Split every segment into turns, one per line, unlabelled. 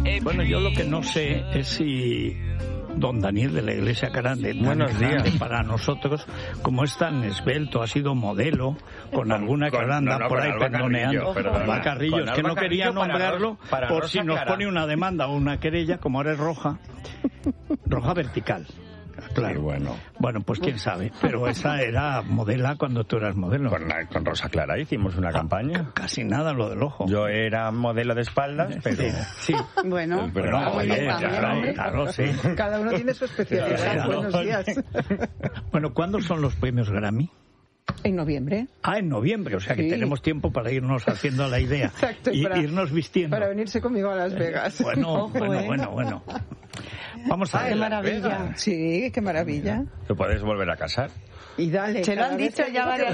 Bueno, yo lo que no sé es si don Daniel de la Iglesia Grande,
buenos días,
para nosotros, como es tan esbelto, ha sido modelo con alguna que anda por ahí pendoneando. Alba Carrillo, es que no quería nombrarlo por si nos pone una demanda o una querella, como ahora es roja vertical. Claro. Sí, bueno, pues quién sabe. Pero esa era modela cuando tú eras modelo.
Con Rosa Clara hicimos una campaña.
Casi nada lo del ojo.
Yo era modelo de espaldas, pero...
Sí. Bueno,
claro, sí.
Cada uno tiene su especialidad. Buenos días.
Bueno, ¿cuándo son los premios Grammy?
En noviembre.
En noviembre, o sea que tenemos tiempo para irnos haciendo la idea.
Exacto,
y irnos vistiendo.
Para venirse conmigo a Las Vegas.
Bueno. Vamos a ver.
¡Qué maravilla! Sí, qué maravilla.
¿Te puedes volver a casar?
Y dale.
Se lo han dicho ya varias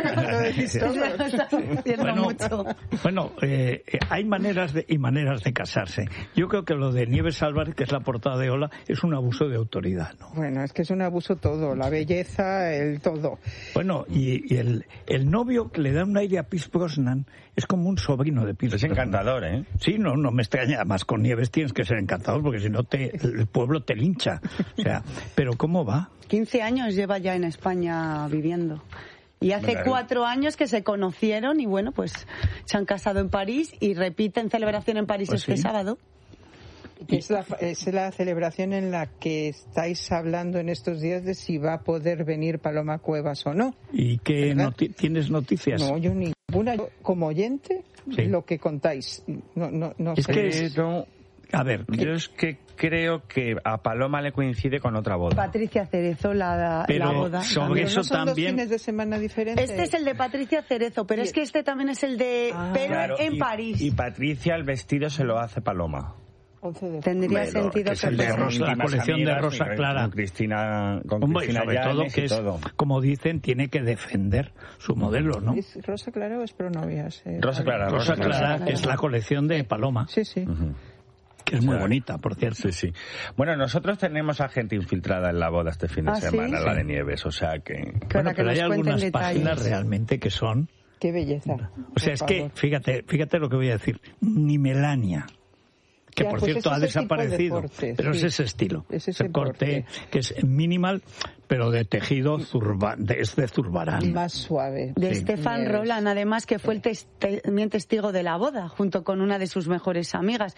veces.
Bueno, hay maneras de casarse. Yo creo que lo de Nieves Álvarez, que es la portada de Hola, es un abuso de autoridad, ¿no?
Bueno, es que es un abuso todo, la belleza, el todo.
Bueno, y el novio que le da un aire a Pierce Brosnan es como un sobrino de Pierce Brosnan.
Es encantador, ¿eh?
Sí, no me extraña. Además, con Nieves tienes que ser encantador porque si no el pueblo te lincha. O sea, pero ¿cómo va?
15 años lleva ya en España viviendo. Y hace 4 años que se conocieron y bueno, pues se han casado en París y repiten celebración en París sábado.
Es la celebración en la que estáis hablando en estos días de si va a poder venir Paloma Cuevas o no.
¿Y qué tienes noticias?
No, yo ninguna. Yo, como oyente, lo que contáis. No
es
sé.
Que
a ver,
yo es que creo que a Paloma le coincide con otra boda.
Patricia Cerezo, la boda.
Sobre eso
¿no son
también.
2 fines de semana diferentes?
Este es el de Patricia Cerezo, pero es que este también es el de en París.
Y Patricia el vestido se lo hace Paloma.
Tendría sentido
que es el de Rosa, la colección de Rosa Clara.
Con Cristina
sobre todo que es, como dicen, tiene que defender su modelo, ¿no?
¿Es Rosa Clara o es Pronovias?
Rosa
Clara, que es la colección de Paloma.
Sí.
Que es muy bonita, por cierto.
Sí. Bueno, nosotros tenemos a gente infiltrada en la boda este fin de semana,
¿sí?
La de Nieves, o sea que...
Bueno, pero hay algunas páginas realmente que son...
¡Qué belleza!
O sea, es que, fíjate lo que voy a decir. Ni Melania, que por cierto ha desaparecido, pero es ese estilo. Ese corte que es minimal, pero de tejido es de Zurbarán.
Más suave.
De Stefan Roland, además, que fue también testigo de la boda, junto con una de sus mejores amigas.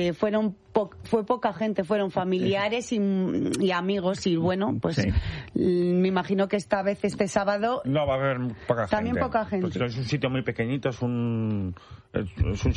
Fue poca gente, fueron familiares y amigos, y bueno, pues me imagino que esta vez, este sábado...
No, va a haber poca gente.
También poca gente.
Pues es un sitio muy pequeñito, es un